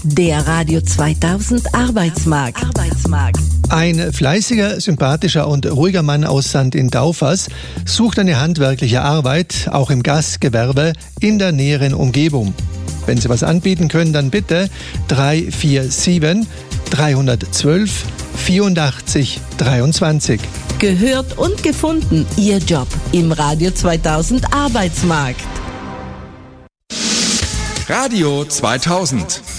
Der Radio 2000 Arbeitsmarkt. Ein fleißiger, sympathischer und ruhiger Mann aus St. Indaufers sucht eine handwerkliche Arbeit, auch im Gastgewerbe, in der näheren Umgebung. Wenn Sie was anbieten können, dann bitte 347 312 84 23. Gehört und gefunden, Ihr Job im Radio 2000 Arbeitsmarkt. Radio 2000.